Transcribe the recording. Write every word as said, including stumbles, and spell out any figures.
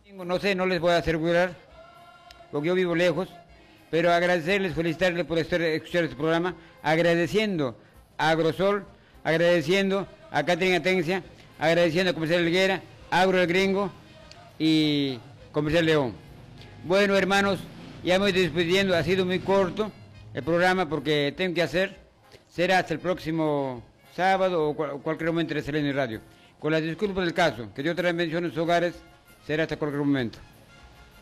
No sé, no les voy a asegurar, porque yo vivo lejos, pero agradecerles, felicitarles por estar, escuchar este programa, agradeciendo a Agrosol, agradeciendo a Catherine Atencia, agradeciendo a Comercial Helguera, Agro el Gringo y Comercial León. Bueno, hermanos, ya me voy despidiendo, ha sido muy corto el programa porque tengo que hacer, será hasta el próximo sábado o, cual, o cualquier momento de Selenio Radio. Con las disculpas del caso, que Dios trae bendición en sus hogares, será hasta cualquier momento.